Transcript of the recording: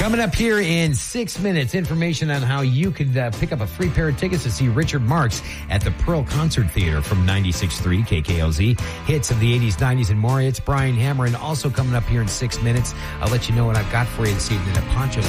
Coming up here in 6 minutes, information on how you could pick up a free pair of tickets to see Richard Marx at the Pearl Concert Theater from 96.3 KKLZ. Hits of the 80s, 90s, and more. It's Brian Hammer. And also coming up here in 6 minutes, I'll let you know what I've got for you this evening at Poncho's